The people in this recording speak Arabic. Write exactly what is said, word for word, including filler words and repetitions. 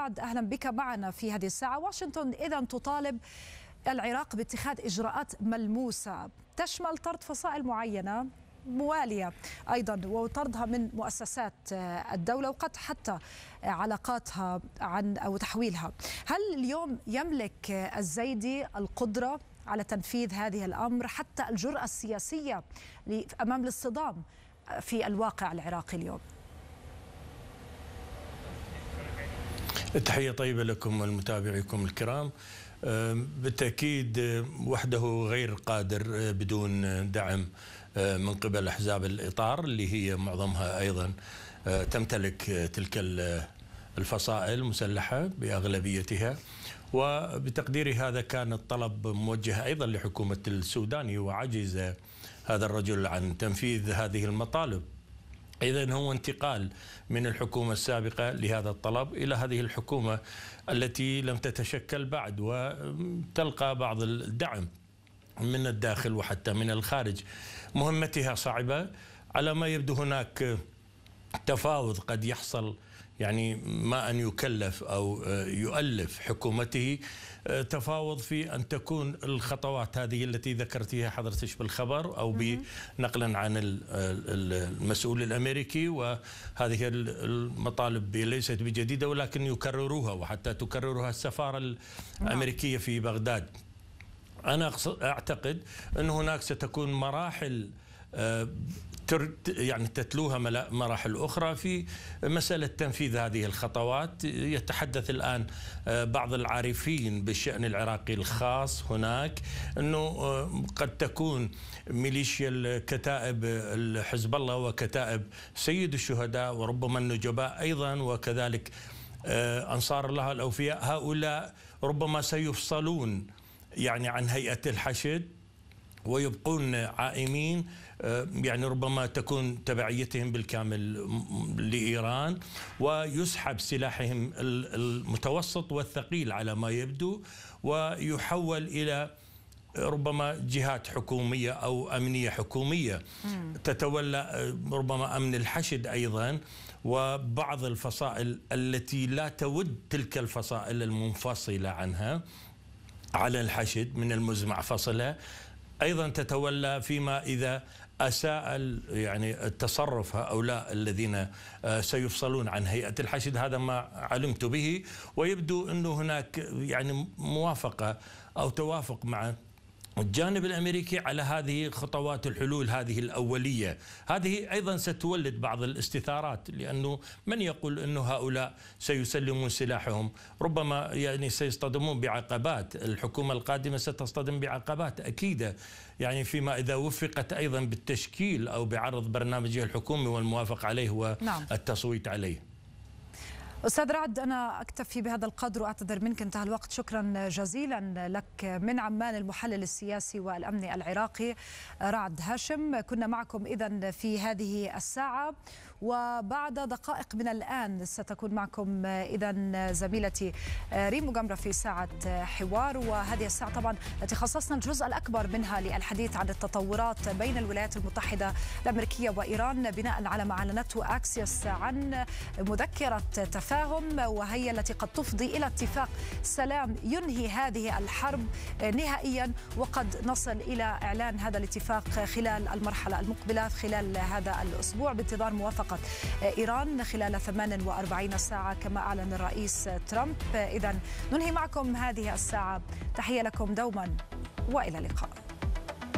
رعد، أهلا بك معنا في هذه الساعة. واشنطن إذن تطالب العراق باتخاذ إجراءات ملموسة تشمل طرد فصائل معينة موالية أيضا وطردها من مؤسسات الدولة وقد حتى علاقاتها عن أو تحويلها. هل اليوم يملك الزيدي القدرة على تنفيذ هذه الأمر، حتى الجرأة السياسية أمام الاصطدام في الواقع العراقي اليوم؟ تحية طيبة لكم والمتابعيكم الكرام. بالتأكيد وحده غير قادر بدون دعم من قبل أحزاب الإطار اللي هي معظمها أيضا تمتلك تلك الفصائل المسلحة بأغلبيتها. وبتقديري هذا كان الطلب موجه أيضا لحكومة السوداني وعجز هذا الرجل عن تنفيذ هذه المطالب. إذن هو انتقال من الحكومة السابقة لهذا الطلب إلى هذه الحكومة التي لم تتشكل بعد وتلقى بعض الدعم من الداخل وحتى من الخارج. مهمتها صعبة، على ما يبدو هناك تفاوض قد يحصل، يعني ما أن يكلف أو يؤلف حكومته تفاوض في أن تكون الخطوات هذه التي ذكرتها حضرتك بالخبر أو بنقلا عن المسؤول الأمريكي، وهذه المطالب ليست بجديدة ولكن يكرروها وحتى تكررها السفارة الأمريكية في بغداد. أنا أعتقد أن هناك ستكون مراحل يعني تتلوها مراحل أخرى في مسألة تنفيذ هذه الخطوات. يتحدث الآن بعض العارفين بالشأن العراقي الخاص هناك أنه قد تكون ميليشيا الكتائب حزب الله وكتائب سيد الشهداء وربما النجباء أيضا وكذلك أنصار الله الأوفياء، هؤلاء ربما سيفصلون يعني عن هيئة الحشد ويبقون عائمين، يعني ربما تكون تبعيتهم بالكامل لإيران ويسحب سلاحهم المتوسط والثقيل على ما يبدو ويحول إلى ربما جهات حكومية أو أمنية حكومية تتولى ربما أمن الحشد أيضا وبعض الفصائل التي لا تود تلك الفصائل المنفصلة عنها على الحشد من المزمع فصلها أيضا تتولى فيما إذا أساء يعني التصرف هؤلاء الذين سيفصلون عن هيئة الحشد. هذا ما علمت به، ويبدو أنه هناك يعني موافقة أو توافق مع الجانب الأمريكي على هذه خطوات الحلول هذه الأولية. هذه أيضا ستولد بعض الاستثارات، لأنه من يقول أنه هؤلاء سيسلمون سلاحهم؟ ربما يعني سيصطدمون بعقبات، الحكومة القادمة ستصطدم بعقبات أكيدة، يعني فيما إذا وفقت أيضا بالتشكيل أو بعرض برنامجها الحكومي والموافق عليه والتصويت عليه. أستاذ رعد، أنا أكتفي بهذا القدر وأعتذر منك، انتهى الوقت. شكرا جزيلا لك من عمان المحلل السياسي والأمني العراقي رعد هاشم. كنا معكم إذن في هذه الساعة، وبعد دقائق من الآن ستكون معكم إذن زميلتي ريم مجمرة في ساعة حوار، وهذه الساعة طبعا التي خصصنا الجزء الأكبر منها للحديث عن التطورات بين الولايات المتحدة الأمريكية وإيران بناء على ما أعلنته أكسيوس عن مذكرة تفاهم، وهي التي قد تفضي إلى اتفاق سلام ينهي هذه الحرب نهائيا، وقد نصل إلى إعلان هذا الاتفاق خلال المرحلة المقبلة خلال هذا الأسبوع بانتظار موافقة إيران خلال ثمان وأربعين ساعة كما أعلن الرئيس ترامب. إذن ننهي معكم هذه الساعة، تحية لكم دوما وإلى اللقاء.